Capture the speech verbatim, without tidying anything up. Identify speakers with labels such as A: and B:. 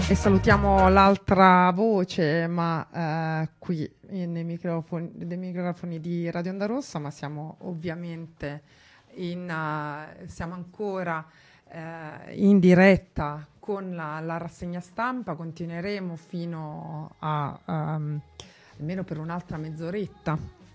A: E salutiamo l'altra voce, ma eh, qui nei microfoni, nei microfoni di Radio Onda Rossa, ma siamo ovviamente in, uh, siamo ancora uh, in diretta con la, la rassegna stampa, continueremo fino a um, almeno per un'altra mezz'oretta